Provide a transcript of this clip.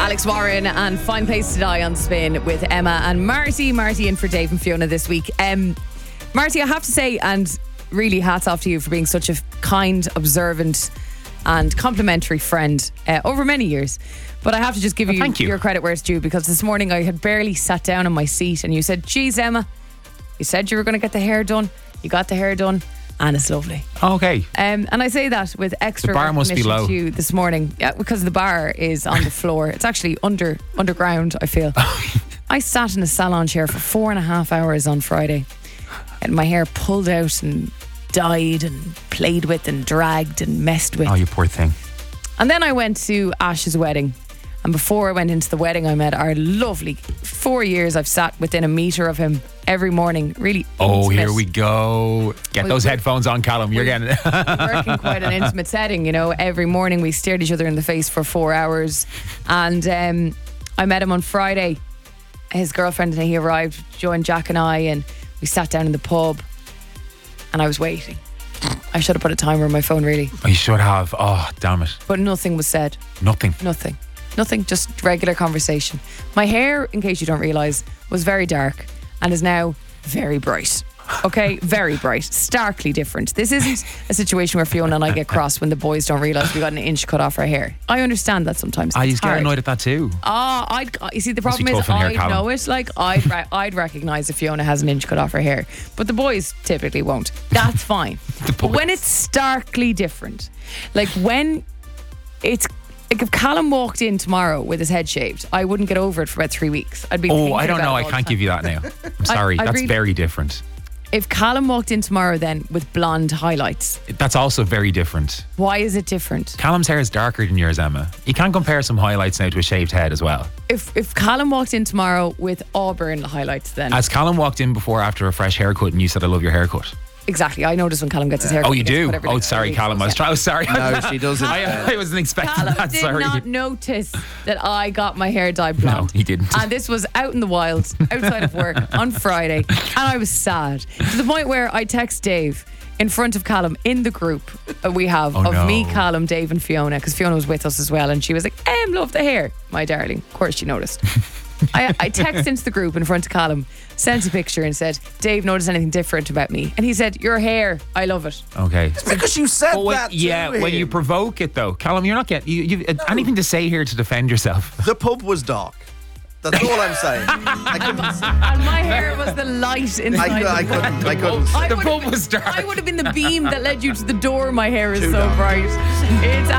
Alex Warren and Fine Place to Die on Spin with Emma and Marty. Marty in for Dave and Fiona this week. Marty, I have to say, and really hats off to you for being such a kind, observant and complimentary friend over many years. But I have to just give you your credit where it's due, because this morning I had barely sat down in my seat and you said, geez, Emma, you said you were going to get the hair done. You got the hair done. And it's lovely. Okay. And I say that with extra the bar must be low to you this morning. Yeah, because the bar is on the floor. It's actually underground, I feel. I sat in a salon chair for 4.5 hours on Friday. And my hair pulled out and dyed and played with and dragged and messed with. Oh, you poor thing. And then I went to Ash's wedding. And before I went into the wedding, I met our lovely 4 years. I've sat within a metre of him every morning. Really intimate. Here we go. Get those headphones on, Callum. You're getting it. We work in quite an intimate setting, you know. Every morning we stared each other in the face for 4 hours. And I met him on Friday. His girlfriend and he arrived, joined Jack and I, and we sat down in the pub. And I was waiting. I should have put a timer on my phone, really. Oh, you should have. Oh, damn it. But nothing was said. Nothing, just regular conversation. My hair, in case you don't realise, was very dark and is now very bright. Okay, very bright, starkly different. This isn't a situation where Fiona and I get cross when the boys don't realise we got an inch cut off our hair. I understand that sometimes. I used to get annoyed at that too. You see, the problem is I know it. Like I'd recognise if Fiona has an inch cut off her hair, but the boys typically won't. That's fine. But when it's starkly different, like when it's. Like if Callum walked in tomorrow with his head shaved, I wouldn't get over it for about 3 weeks. I'd be thinking I don't about know. it I all can't the give you that now. I'm sorry. That's very different. If Callum walked in tomorrow then with blonde highlights, that's also very different. Why is it different? Callum's hair is darker than yours, Emma. You can't compare some highlights now to a shaved head as well. If Callum walked in tomorrow with auburn highlights, then as Callum walked in before after a fresh haircut and you said, I love your haircut. Exactly. I notice when Callum gets his hair cut. Oh, you do? Oh, sorry, Callum. I was sorry. No, she doesn't. I wasn't expecting Callum that. did Sorry. not notice that I got my hair dyed blonde. No, he didn't. And this was out in the wild, outside of work on Friday. And I was sad to the point where I text Dave in front of Callum in the group we have me, Callum, Dave and Fiona, because Fiona was with us as well, and she was like, love the hair, my darling. Of course she noticed. I texted into the group in front of Callum, sent a picture and said, Dave noticed anything different about me? And he said, your hair, I love it. Okay. It's because you said that yeah, when you provoke it though. Callum, you're not getting you anything to say here to defend yourself. The pub was dark. That's all I'm saying. I couldn't see. And my hair was the light inside. I couldn't see. The pub was dark. I would have been the beam that led you to the door. My hair is so bright. It's